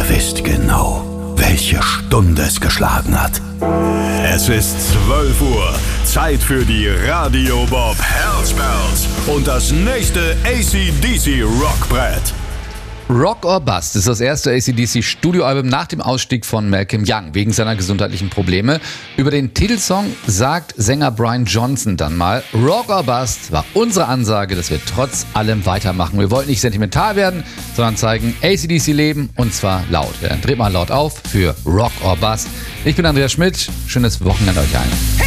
Ihr wisst genau, welche Stunde es geschlagen hat. Es ist 12 Uhr. Zeit für die Radio Bob Herzbells und das nächste AC/DC Rockbrett. Rock or Bust ist das erste AC/DC-Studioalbum nach dem Ausstieg von Malcolm Young wegen seiner gesundheitlichen Probleme. Über den Titelsong sagt Sänger Brian Johnson dann mal: Rock or Bust war unsere Ansage, dass wir trotz allem weitermachen. Wir wollten nicht sentimental werden, sondern zeigen, AC/DC leben, und zwar laut. Ja, dreht mal laut auf für Rock or Bust. Ich bin Andreas Schmidt. Schönes Wochenende euch allen.